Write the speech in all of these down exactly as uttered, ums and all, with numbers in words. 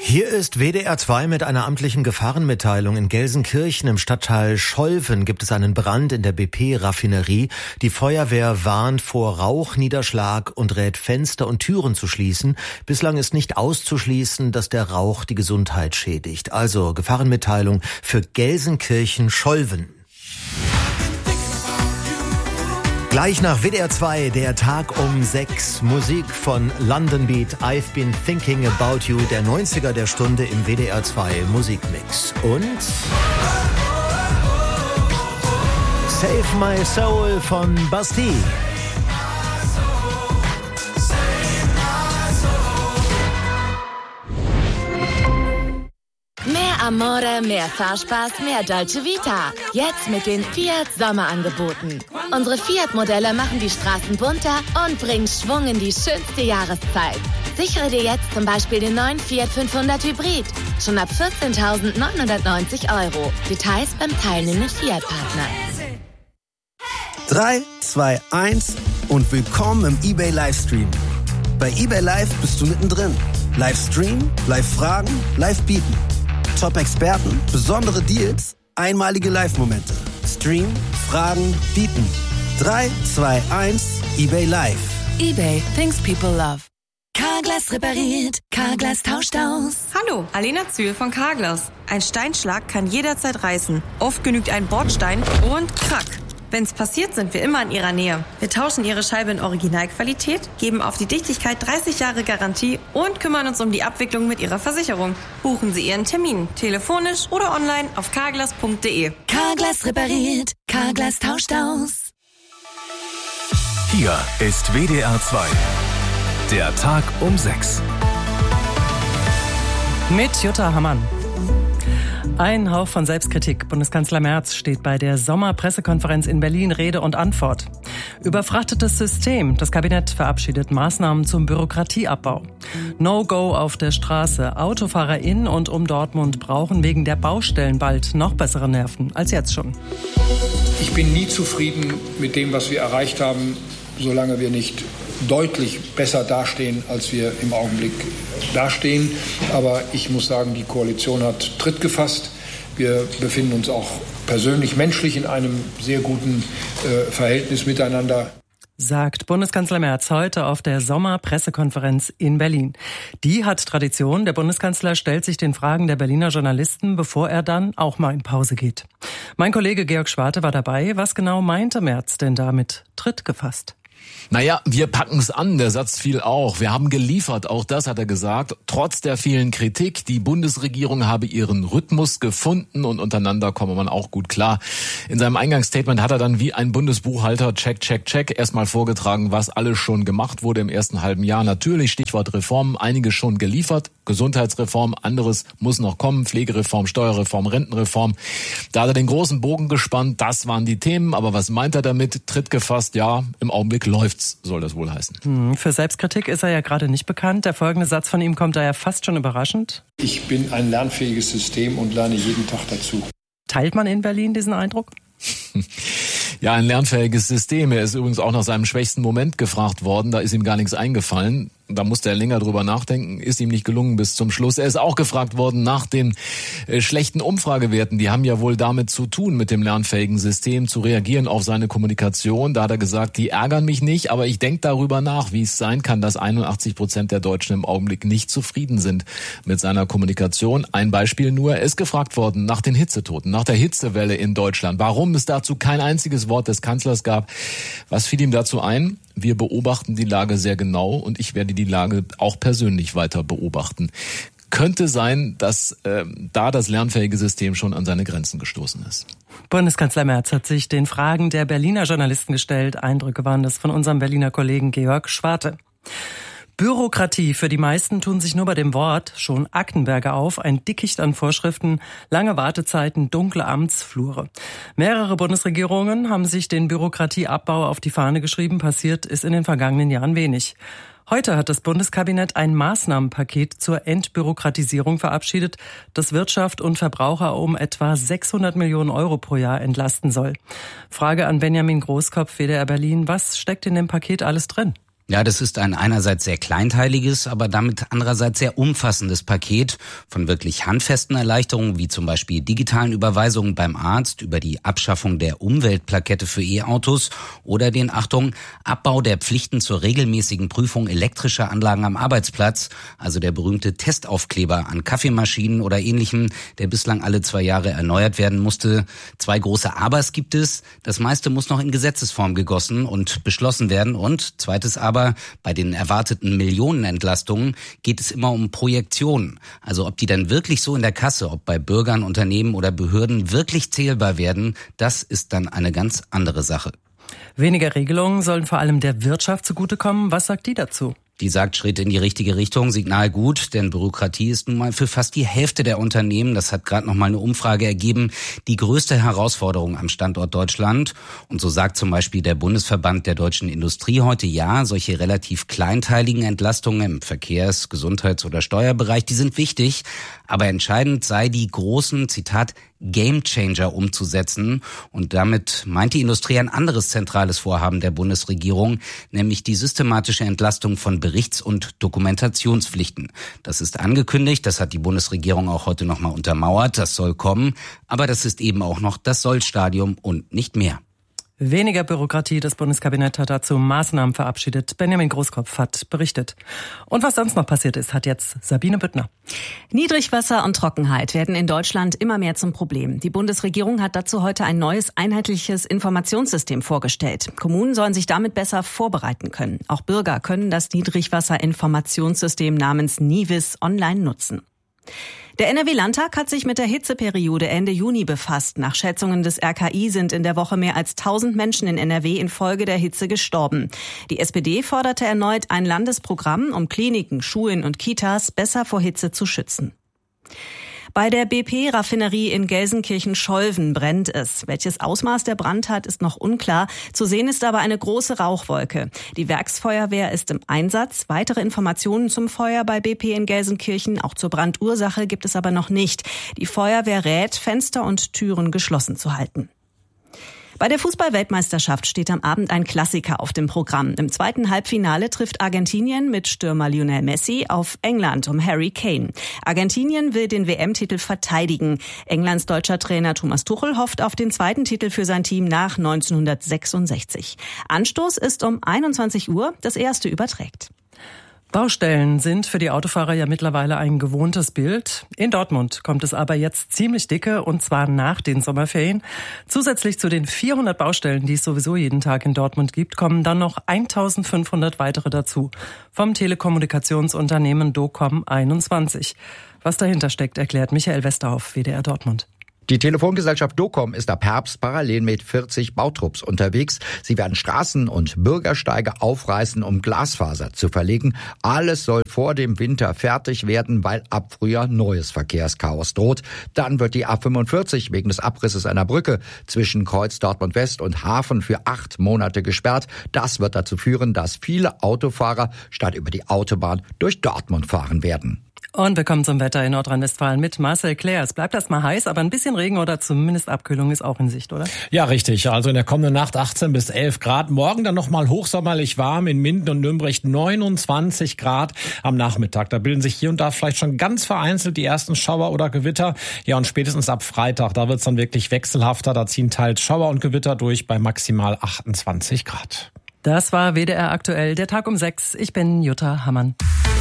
Hier ist W D R zwei mit einer amtlichen Gefahrenmitteilung. In Gelsenkirchen im Stadtteil Scholven gibt es einen Brand in der B P-Raffinerie. Die Feuerwehr warnt vor Rauchniederschlag und rät, Fenster und Türen zu schließen. Bislang ist nicht auszuschließen, dass der Rauch die Gesundheit schädigt. Also Gefahrenmitteilung für Gelsenkirchen-Scholven. Gleich nach W D R zwei, der Tag um sechs. Musik von London Beat, I've Been Thinking About You, der neunziger der Stunde im W D R zwei Musikmix. Und Save My Soul von Bastille. Mehr Amore, mehr Fahrspaß, mehr Dolce Vita. Jetzt mit den Fiat Sommerangeboten. Unsere Fiat-Modelle machen die Straßen bunter und bringen Schwung in die schönste Jahreszeit. Sichere dir jetzt zum Beispiel den neuen Fiat fünfhundert Hybrid. Schon ab vierzehntausendneunhundertneunzig Euro. Details beim teilnehmenden Fiat-Partner. drei, zwei, eins und willkommen im eBay Livestream. Bei eBay Live bist du mittendrin. Livestream, Live-Fragen, Live-Bieten. Top-Experten, besondere Deals, einmalige Live-Momente. Stream, Fragen, bieten. drei, zwei, eins, eBay Live. eBay, things people love. Carglass repariert, Carglass tauscht aus. Hallo, Alena Zühl von Carglass. Ein Steinschlag kann jederzeit reißen. Oft genügt ein Bordstein und krack. Wenn's passiert, sind wir immer in Ihrer Nähe. Wir tauschen Ihre Scheibe in Originalqualität, geben auf die Dichtigkeit dreißig Jahre Garantie und kümmern uns um die Abwicklung mit Ihrer Versicherung. Buchen Sie Ihren Termin, telefonisch oder online auf carglass punkt de. Carglass repariert, Carglass tauscht aus. Hier ist W D R zwei. Der Tag um sechs. Mit Jutta Hammann. Ein Hauch von Selbstkritik. Bundeskanzler Merz steht bei der Sommerpressekonferenz in Berlin Rede und Antwort. Überfrachtetes System. Das Kabinett verabschiedet Maßnahmen zum Bürokratieabbau. No-Go auf der Straße. Autofahrer in und um Dortmund brauchen wegen der Baustellen bald noch bessere Nerven als jetzt schon. Ich bin nie zufrieden mit dem, was wir erreicht haben, solange wir nicht deutlich besser dastehen, als wir im Augenblick dastehen. Aber ich muss sagen, die Koalition hat Tritt gefasst. Wir befinden uns auch persönlich, menschlich in einem sehr guten äh, Verhältnis miteinander. Sagt Bundeskanzler Merz heute auf der Sommerpressekonferenz in Berlin. Die hat Tradition. Der Bundeskanzler stellt sich den Fragen der Berliner Journalisten, bevor er dann auch mal in Pause geht. Mein Kollege Georg Schwarte war dabei. Was genau meinte Merz denn damit? Tritt gefasst. Naja, wir packen's an, der Satz fiel auch. Wir haben geliefert, auch das hat er gesagt. Trotz der vielen Kritik, die Bundesregierung habe ihren Rhythmus gefunden und untereinander komme man auch gut klar. In seinem Eingangsstatement hat er dann wie ein Bundesbuchhalter check, check, check erstmal vorgetragen, was alles schon gemacht wurde im ersten halben Jahr. Natürlich Stichwort Reformen, einige schon geliefert. Gesundheitsreform, anderes muss noch kommen. Pflegereform, Steuerreform, Rentenreform. Da hat er den großen Bogen gespannt, das waren die Themen. Aber was meint er damit? Tritt gefasst, ja, im Augenblick läuft's, soll das wohl heißen. Hm, für Selbstkritik ist er ja gerade nicht bekannt. Der folgende Satz von ihm kommt daher fast schon überraschend. Ich bin ein lernfähiges System und lerne jeden Tag dazu. Teilt man in Berlin diesen Eindruck? Ja, ein lernfähiges System. Er ist übrigens auch nach seinem schwächsten Moment gefragt worden. Da ist ihm gar nichts eingefallen. Da musste er länger drüber nachdenken. Ist ihm nicht gelungen bis zum Schluss. Er ist auch gefragt worden nach den äh, schlechten Umfragewerten. Die haben ja wohl damit zu tun, mit dem lernfähigen System zu reagieren auf seine Kommunikation. Da hat er gesagt, die ärgern mich nicht, aber ich denke darüber nach, wie es sein kann, dass einundachtzig Prozent der Deutschen im Augenblick nicht zufrieden sind mit seiner Kommunikation. Ein Beispiel nur, er ist gefragt worden nach den Hitzetoten, nach der Hitzewelle in Deutschland. Warum es dazu kein einziges Wort des Kanzlers gab. Was fiel ihm dazu ein? Wir beobachten die Lage sehr genau und ich werde die Lage auch persönlich weiter beobachten. Könnte sein, dass äh, da das lernfähige System schon an seine Grenzen gestoßen ist. Bundeskanzler Merz hat sich den Fragen der Berliner Journalisten gestellt. Eindrücke waren das von unserem Berliner Kollegen Georg Schwarte. Bürokratie. Für die meisten tun sich nur bei dem Wort schon Aktenberge auf, ein Dickicht an Vorschriften, lange Wartezeiten, dunkle Amtsflure. Mehrere Bundesregierungen haben sich den Bürokratieabbau auf die Fahne geschrieben. Passiert ist in den vergangenen Jahren wenig. Heute hat das Bundeskabinett ein Maßnahmenpaket zur Entbürokratisierung verabschiedet, das Wirtschaft und Verbraucher um etwa sechshundert Millionen Euro pro Jahr entlasten soll. Frage an Benjamin Großkopf, W D R Berlin. Was steckt in dem Paket alles drin? Ja, das ist ein einerseits sehr kleinteiliges, aber damit andererseits sehr umfassendes Paket von wirklich handfesten Erleichterungen, wie zum Beispiel digitalen Überweisungen beim Arzt, über die Abschaffung der Umweltplakette für E-Autos oder den, Achtung, Abbau der Pflichten zur regelmäßigen Prüfung elektrischer Anlagen am Arbeitsplatz, also der berühmte Testaufkleber an Kaffeemaschinen oder Ähnlichem, der bislang alle zwei Jahre erneuert werden musste. Zwei große Abers gibt es. Das meiste muss noch in Gesetzesform gegossen und beschlossen werden. Und zweites Aber, Aber bei den erwarteten Millionenentlastungen geht es immer um Projektionen. Also ob die dann wirklich so in der Kasse, ob bei Bürgern, Unternehmen oder Behörden wirklich zählbar werden, das ist dann eine ganz andere Sache. Weniger Regelungen sollen vor allem der Wirtschaft zugutekommen. Was sagt die dazu? Die sagt Schritt in die richtige Richtung, Signal gut, denn Bürokratie ist nun mal für fast die Hälfte der Unternehmen, das hat gerade noch mal eine Umfrage ergeben, die größte Herausforderung am Standort Deutschland. Und so sagt zum Beispiel der Bundesverband der deutschen Industrie heute, ja, solche relativ kleinteiligen Entlastungen im Verkehrs-, Gesundheits- oder Steuerbereich, die sind wichtig, aber entscheidend sei die großen, Zitat, Gamechanger umzusetzen. Und damit meint die Industrie ein anderes zentrales Vorhaben der Bundesregierung, nämlich die systematische Entlastung von Berichts- und Dokumentationspflichten. Das ist angekündigt, das hat die Bundesregierung auch heute nochmal untermauert, das soll kommen, aber das ist eben auch noch das Soll-Stadium und nicht mehr. Weniger Bürokratie, das Bundeskabinett hat dazu Maßnahmen verabschiedet. Benjamin Großkopf hat berichtet. Und was sonst noch passiert ist, hat jetzt Sabine Büttner. Niedrigwasser und Trockenheit werden in Deutschland immer mehr zum Problem. Die Bundesregierung hat dazu heute ein neues einheitliches Informationssystem vorgestellt. Kommunen sollen sich damit besser vorbereiten können. Auch Bürger können das Niedrigwasserinformationssystem namens NIWIS online nutzen. Der N R W-Landtag hat sich mit der Hitzeperiode Ende Juni befasst. Nach Schätzungen des R K I sind in der Woche mehr als tausend Menschen in N R W infolge der Hitze gestorben. Die S P D forderte erneut ein Landesprogramm, um Kliniken, Schulen und Kitas besser vor Hitze zu schützen. Bei der B P-Raffinerie in Gelsenkirchen-Scholven brennt es. Welches Ausmaß der Brand hat, ist noch unklar. Zu sehen ist aber eine große Rauchwolke. Die Werksfeuerwehr ist im Einsatz. Weitere Informationen zum Feuer bei B P in Gelsenkirchen, auch zur Brandursache, gibt es aber noch nicht. Die Feuerwehr rät, Fenster und Türen geschlossen zu halten. Bei der Fußball-Weltmeisterschaft steht am Abend ein Klassiker auf dem Programm. Im zweiten Halbfinale trifft Argentinien mit Stürmer Lionel Messi auf England um Harry Kane. Argentinien will den W M-Titel verteidigen. Englands deutscher Trainer Thomas Tuchel hofft auf den zweiten Titel für sein Team nach neunzehnhundertsechsundsechzig. Anstoß ist um einundzwanzig Uhr, das erste überträgt. Baustellen sind für die Autofahrer ja mittlerweile ein gewohntes Bild. In Dortmund kommt es aber jetzt ziemlich dicke, und zwar nach den Sommerferien. Zusätzlich zu den vierhundert Baustellen, die es sowieso jeden Tag in Dortmund gibt, kommen dann noch eintausendfünfhundert weitere dazu. Vom Telekommunikationsunternehmen Docom einundzwanzig. Was dahinter steckt, erklärt Michael Westerhoff, W D R Dortmund. Die Telefongesellschaft Docom ist ab Herbst parallel mit vierzig Bautrupps unterwegs. Sie werden Straßen und Bürgersteige aufreißen, um Glasfaser zu verlegen. Alles soll vor dem Winter fertig werden, weil ab Frühjahr neues Verkehrschaos droht. Dann wird die A fünfundvierzig wegen des Abrisses einer Brücke zwischen Kreuz Dortmund West und Hafen für acht Monate gesperrt. Das wird dazu führen, dass viele Autofahrer statt über die Autobahn durch Dortmund fahren werden. Und wir kommen zum Wetter in Nordrhein-Westfalen mit Marcel Claire. Es bleibt erstmal heiß, aber ein bisschen Regen oder zumindest Abkühlung ist auch in Sicht, oder? Ja, richtig. Also in der kommenden Nacht achtzehn bis elf Grad. Morgen dann nochmal hochsommerlich warm. In Minden und Nürnberg neunundzwanzig Grad am Nachmittag. Da bilden sich hier und da vielleicht schon ganz vereinzelt die ersten Schauer oder Gewitter. Ja, und spätestens ab Freitag, da wird's dann wirklich wechselhafter. Da ziehen teils Schauer und Gewitter durch bei maximal achtundzwanzig Grad. Das war W D R aktuell, der Tag um sechs. Ich bin Jutta Hammann.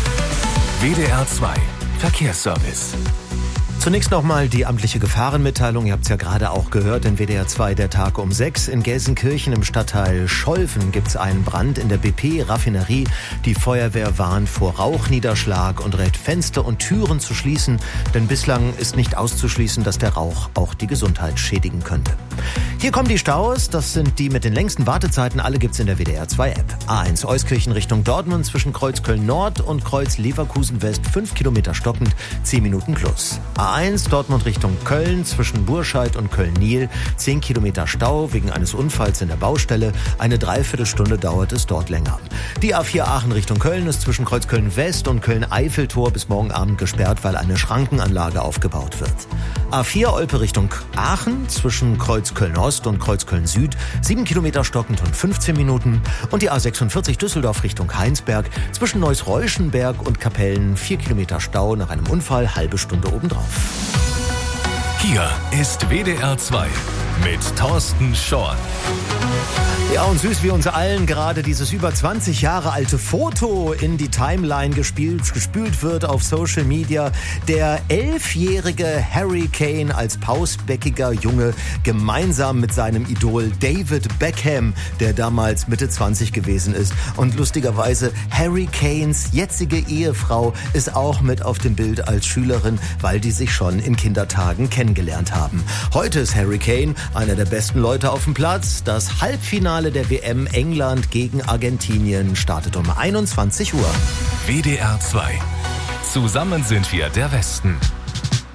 W D R zwei Verkehrsservice. Zunächst nochmal die amtliche Gefahrenmitteilung. Ihr habt es ja gerade auch gehört in W D R zwei, der Tag um sechs. In Gelsenkirchen im Stadtteil Scholven gibt es einen Brand in der B P-Raffinerie. Die Feuerwehr warnt vor Rauchniederschlag und rät, Fenster und Türen zu schließen. Denn bislang ist nicht auszuschließen, dass der Rauch auch die Gesundheit schädigen könnte. Hier kommen die Staus. Das sind die mit den längsten Wartezeiten. Alle gibt's in der W D R zwei App. A eins Euskirchen Richtung Dortmund zwischen Kreuz Köln Nord und Kreuz Leverkusen West. fünf Kilometer stockend, zehn Minuten plus. A eins Dortmund Richtung Köln zwischen Burscheid und Köln-Niel. zehn Kilometer Stau wegen eines Unfalls in der Baustelle. Eine Dreiviertelstunde dauert es dort länger. Die A vier Aachen Richtung Köln ist zwischen Kreuz Köln West und Köln-Eiffeltor bis morgen Abend gesperrt, weil eine Schrankenanlage aufgebaut wird. A vier Olpe Richtung Aachen zwischen Kreuzköln-Ost und Kreuzköln-Süd sieben Kilometer stockend und fünfzehn Minuten. Und die A sechsundvierzig Düsseldorf Richtung Heinsberg zwischen Neuss-Reuschenberg und Kapellen vier Kilometer Stau nach einem Unfall, halbe Stunde obendrauf. Hier ist W D R zwei mit Thorsten Schorn. Ja, und süß wie uns allen gerade dieses über zwanzig Jahre alte Foto in die Timeline gespielt, gespült wird auf Social Media. Der elfjährige Harry Kane als pausbäckiger Junge gemeinsam mit seinem Idol David Beckham, der damals Mitte zwanzig gewesen ist. Und lustigerweise Harry Kanes jetzige Ehefrau ist auch mit auf dem Bild als Schülerin, weil die sich schon in Kindertagen kennengelernt haben. Heute ist Harry Kane einer der besten Leute auf dem Platz. Das Halbfinale der W M England gegen Argentinien startet um einundzwanzig Uhr. W D R zwei. Zusammen sind wir der Westen.